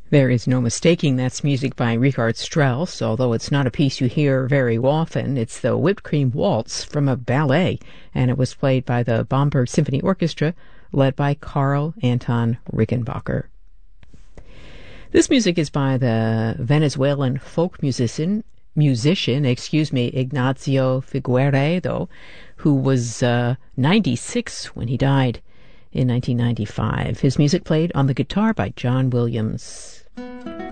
There is no mistaking that's music by Richard Strauss, although it's not a piece you hear very often. It's the Whipped Cream Waltz from a ballet, and it was played by the Bamberg Symphony Orchestra, led by Karl Anton Rickenbacker. This music is by the Venezuelan folk musician Ignacio Figueiredo, who was 96 when he died in 1995. His music played on the guitar by John Williams.